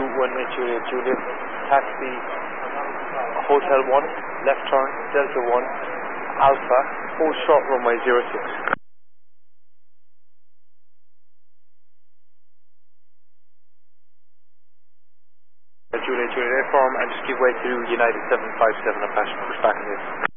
Juliet Juliet, taxi Hotel 1, left turn, Delta 1, Alpha, hold short runway 06. Juliet Juliet, airform and just give way to United 757 and passenger push back in this.